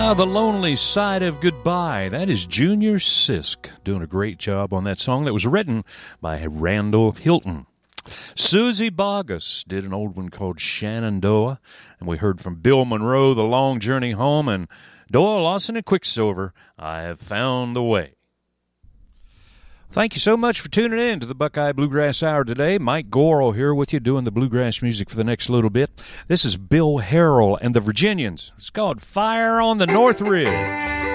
The Lonely Side of Goodbye. That is Junior Sisk doing a great job on that song that was written by Randall Hilton. Susie Bogus did an old one called Shenandoah, and we heard from Bill Monroe, The Long Journey Home, and Doyle Lawson and Quicksilver, I Have Found the Way. Thank you so much for tuning in to the Buckeye Bluegrass Hour today. Mike Gorel here with you doing the bluegrass music for the next little bit. This is Bill Harrell and the Virginians. It's called Fire on the North Ridge.